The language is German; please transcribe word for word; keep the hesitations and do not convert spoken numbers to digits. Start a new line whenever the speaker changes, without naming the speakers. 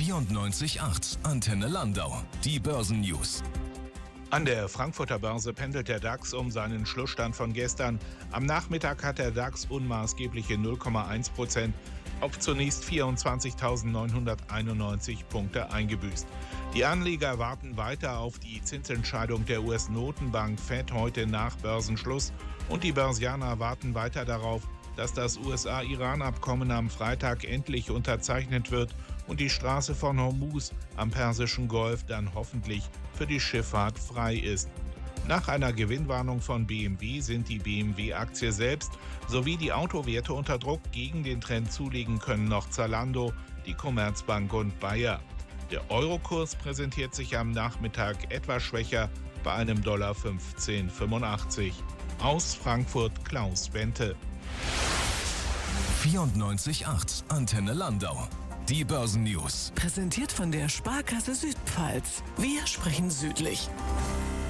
vierundneunzig Komma acht Antenne Landau. Die Börsennews.
An der Frankfurter Börse pendelt der DAX um seinen Schlussstand von gestern. Am Nachmittag hat der DAX unmaßgebliche null Komma eins Prozent auf zunächst vierundzwanzigtausendneunhunderteinundneunzig Punkte eingebüßt. Die Anleger warten weiter auf die Zinsentscheidung der U S-Notenbank Fed heute nach Börsenschluss und die Börsianer warten weiter darauf, dass das U S A-Iran-Abkommen am Freitag endlich unterzeichnet wird und die Straße von Hormuz am Persischen Golf dann hoffentlich für die Schifffahrt frei ist. Nach einer Gewinnwarnung von B M W sind die B M W-Aktie selbst sowie die Autowerte unter Druck. Gegen den Trend zulegen können noch Zalando, die Commerzbank und Bayer. Der Eurokurs präsentiert sich am Nachmittag etwas schwächer bei einem Dollar fünfzehn Komma fünfundachtzig. Aus Frankfurt Klaus Bente.
vierundneunzig Komma acht Antenne Landau. Die Börsennews.
Präsentiert von der Sparkasse Südpfalz. Wir sprechen südlich.